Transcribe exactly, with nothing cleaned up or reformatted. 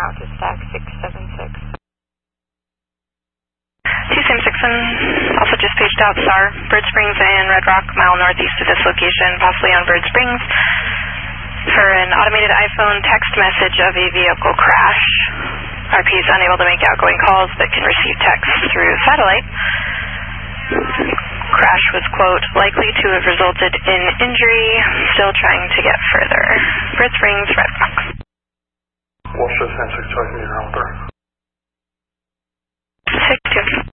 out to stack six seven six. two Sim six one, also just paged out S A R, Bird Springs and Red Rock, mile northeast of this location, possibly on Bird Springs, for an automated iPhone text message of a vehicle crash. R P is unable to make outgoing calls but can receive text through satellite. Crash was, quote, likely to have resulted in injury, still trying to get further. Bird Springs, Red Rock. What's the sense of talking to your number? six two.